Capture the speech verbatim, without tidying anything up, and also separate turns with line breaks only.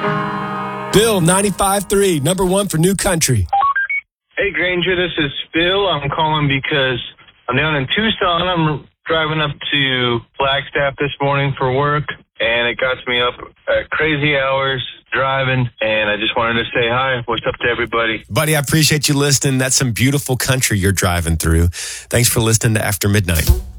Bill, ninety-five point three, number one for New Country.
Hey, Granger, this is Phil. I'm calling because I'm down in Tucson. I'm driving up to Flagstaff this morning for work, and it got me up at crazy hours driving, and I just wanted to say hi. What's up to everybody?
Buddy, I appreciate you listening. That's some beautiful country you're driving through. Thanks for listening to After Midnight.